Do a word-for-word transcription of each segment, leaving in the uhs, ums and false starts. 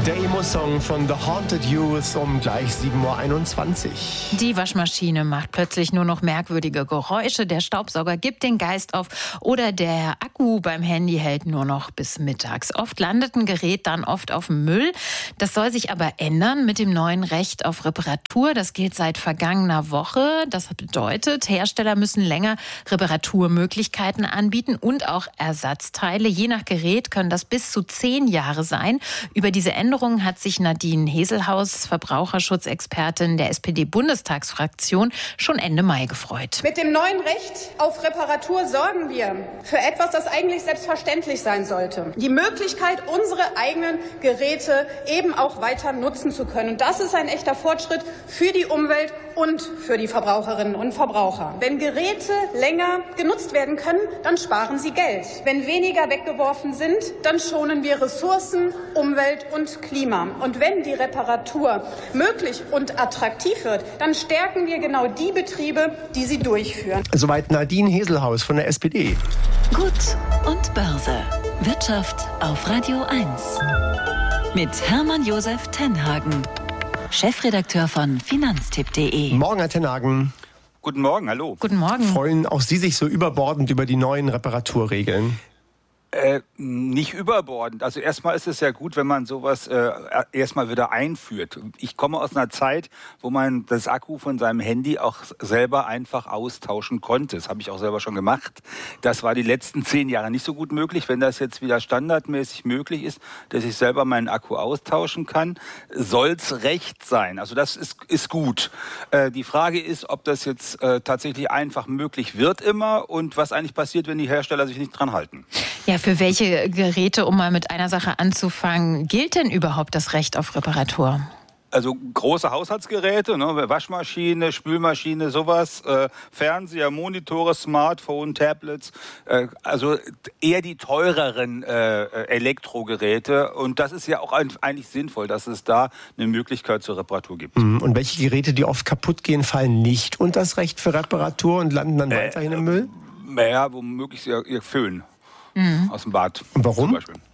Der Emo-Song von The Haunted Youth um gleich sieben Uhr einundzwanzig. Die Waschmaschine macht plötzlich nur noch merkwürdige Geräusche, der Staubsauger gibt den Geist auf oder der Akku beim Handy hält nur noch bis mittags. Oft landet ein Gerät dann oft auf dem Müll. Das soll sich aber ändern mit dem neuen Recht auf Reparatur. Das gilt seit vergangener Woche. Das bedeutet, Hersteller müssen länger Reparaturmöglichkeiten anbieten und auch Ersatzteile. Je nach Gerät können das bis zu zehn Jahre sein. Über diese Änderungen hat sich Nadine Heselhaus, Verbraucherschutzexpertin der S P D-Bundestagsfraktion, schon Ende Mai gefreut. Mit dem neuen Recht auf Reparatur sorgen wir für etwas, das eigentlich selbstverständlich sein sollte. Die Möglichkeit, unsere eigenen Geräte eben auch weiter nutzen zu können. Und das ist ein echter Fortschritt für die Umwelt und für die Verbraucherinnen und Verbraucher. Wenn Geräte länger genutzt werden können, dann sparen sie Geld. Wenn weniger weggeworfen sind, dann schonen wir Ressourcen, Umwelt und Klima. Und wenn die Reparatur möglich und attraktiv wird, dann stärken wir genau die Betriebe, die sie durchführen. Soweit Nadine Heselhaus von der S P D. Gut und Börse. Wirtschaft auf Radio eins. Mit Hermann Josef Tenhagen, Chefredakteur von Finanztipp punkt de. Morgen, Herr Tenhagen. Guten Morgen, hallo. Guten Morgen. Freuen auch Sie sich so überbordend über die neuen Reparaturregeln? Äh, nicht überbordend. Also erstmal ist es ja gut, wenn man sowas äh, erstmal wieder einführt. Ich komme aus einer Zeit, wo man das Akku von seinem Handy auch selber einfach austauschen konnte. Das habe ich auch selber schon gemacht. Das war die letzten zehn Jahre nicht so gut möglich. Wenn das jetzt wieder standardmäßig möglich ist, dass ich selber meinen Akku austauschen kann, soll's recht sein. Also das ist, ist gut. Äh, die Frage ist, ob das jetzt äh, tatsächlich einfach möglich wird immer und was eigentlich passiert, wenn die Hersteller sich nicht dran halten. Ja, für welche Geräte, um mal mit einer Sache anzufangen, gilt denn überhaupt das Recht auf Reparatur? Also große Haushaltsgeräte, ne, Waschmaschine, Spülmaschine, sowas, äh, Fernseher, Monitore, Smartphone, Tablets, äh, also eher die teureren äh, Elektrogeräte. Und das ist ja auch eigentlich sinnvoll, dass es da eine Möglichkeit zur Reparatur gibt. Und welche Geräte, die oft kaputt gehen, fallen nicht unter das Recht für Reparatur und landen dann äh, weiterhin im Müll? Naja, womöglich ihr, ihr Föhn. Mhm. Aus dem Bad. Und warum? Zum Beispiel.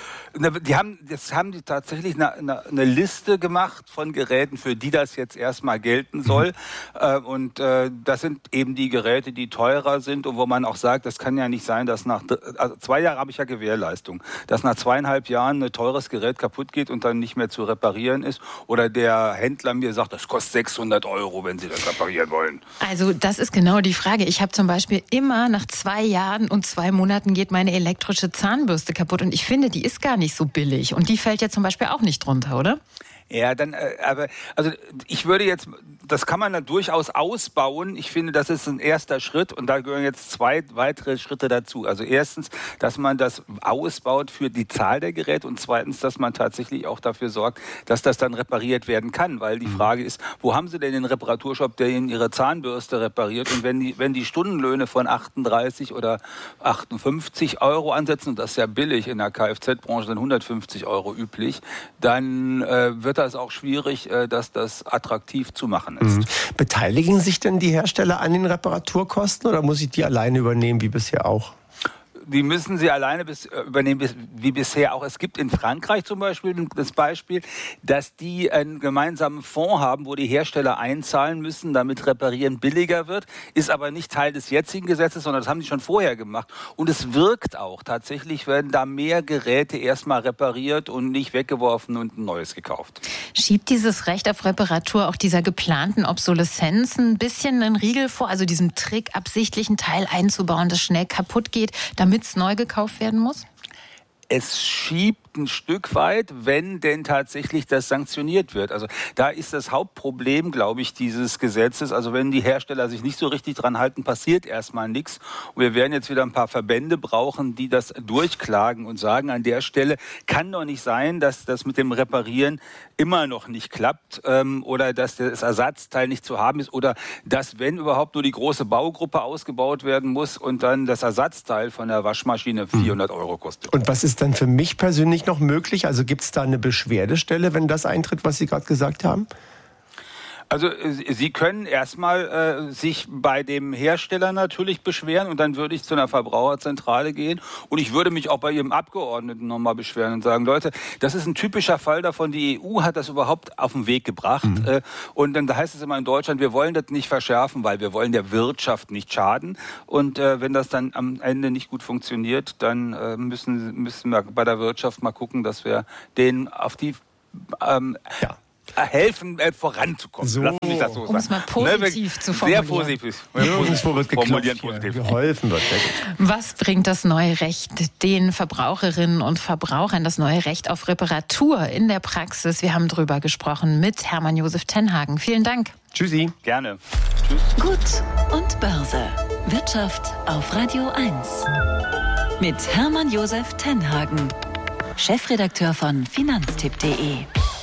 Die haben, jetzt haben die tatsächlich eine, eine, eine Liste gemacht von Geräten, für die das jetzt erstmal gelten soll. Mhm. Und äh, das sind eben die Geräte, die teurer sind und wo man auch sagt, das kann ja nicht sein, dass nach also zwei Jahren habe ich ja Gewährleistung, dass nach zweieinhalb Jahren ein teures Gerät kaputt geht und dann nicht mehr zu reparieren ist. Oder der Händler mir sagt, das kostet sechshundert Euro, wenn Sie das reparieren wollen. Also das ist genau die Frage. Ich habe zum Beispiel immer nach zwei Jahren und zwei Monaten geht meine elektrische Zahnbürste kaputt und ich finde, die ist gar nicht nicht so billig. Und die fällt ja zum Beispiel auch nicht drunter, oder? Ja, dann, äh, aber, also ich würde jetzt, das kann man da durchaus ausbauen. Ich finde, das ist ein erster Schritt und da gehören jetzt zwei weitere Schritte dazu. Also erstens, dass man das ausbaut für die Zahl der Geräte und zweitens, dass man tatsächlich auch dafür sorgt, dass das dann repariert werden kann. Weil die Frage ist, wo haben Sie denn den Reparaturshop, der Ihnen Ihre Zahnbürste repariert? Und wenn die, wenn die Stundenlöhne von achtunddreißig oder achtundfünfzig Euro ansetzen, und das ist ja billig in der Kfz-Branche, sind hundertfünfzig Euro üblich, dann äh, wird das auch schwierig, dass das attraktiv zu machen ist. Mhm. Beteiligen sich denn die Hersteller an den Reparaturkosten oder muss ich die alleine übernehmen, wie bisher auch? Die müssen sie alleine bis, übernehmen, wie bisher auch. Es gibt in Frankreich zum Beispiel das Beispiel, dass die einen gemeinsamen Fonds haben, wo die Hersteller einzahlen müssen, damit Reparieren billiger wird. Ist aber nicht Teil des jetzigen Gesetzes, sondern das haben die schon vorher gemacht. Und es wirkt auch. Tatsächlich werden da mehr Geräte erstmal repariert und nicht weggeworfen und ein neues gekauft. Schiebt dieses Recht auf Reparatur auch dieser geplanten Obsoleszenz ein bisschen einen Riegel vor? Also diesem Trick, absichtlich einen Teil einzubauen, das schnell kaputt geht, damit es neu gekauft werden muss? Es schiebt ein Stück weit, wenn denn tatsächlich das sanktioniert wird. Also da ist das Hauptproblem, glaube ich, dieses Gesetzes. Also wenn die Hersteller sich nicht so richtig dran halten, passiert erstmal nichts. Und wir werden jetzt wieder ein paar Verbände brauchen, die das durchklagen und sagen, an der Stelle kann doch nicht sein, dass das mit dem Reparieren immer noch nicht klappt ähm, oder dass das Ersatzteil nicht zu haben ist oder dass, wenn überhaupt, nur die große Baugruppe ausgebaut werden muss und dann das Ersatzteil von der Waschmaschine vierhundert Euro kostet. Und was ist dann für mich persönlich noch möglich? Also gibt es da eine Beschwerdestelle, wenn das eintritt, was Sie gerade gesagt haben? Also Sie können erstmal äh, sich bei dem Hersteller natürlich beschweren und dann würde ich zu einer Verbraucherzentrale gehen und ich würde mich auch bei Ihrem Abgeordneten nochmal beschweren und sagen, Leute, das ist ein typischer Fall davon, die E U hat das überhaupt auf den Weg gebracht mhm. äh, und dann heißt es immer in Deutschland, wir wollen das nicht verschärfen, weil wir wollen der Wirtschaft nicht schaden und äh, wenn das dann am Ende nicht gut funktioniert, dann äh, müssen, müssen wir bei der Wirtschaft mal gucken, dass wir denen auf die ähm, ja. helfen, äh, voranzukommen. So. Lass mich das so sagen. Um es mal positiv ne, zu formulieren. Sehr positiv. Ja, ja, wird formulieren, positiv. Geholfen wird. Was bringt das neue Recht den Verbraucherinnen und Verbrauchern, das neue Recht auf Reparatur in der Praxis? Wir haben drüber gesprochen mit Hermann Josef Tenhagen. Vielen Dank. Tschüssi. Gerne. Tschüss. Gut und Börse. Wirtschaft auf Radio eins. Mit Hermann Josef Tenhagen, Chefredakteur von Finanztipp punkt de.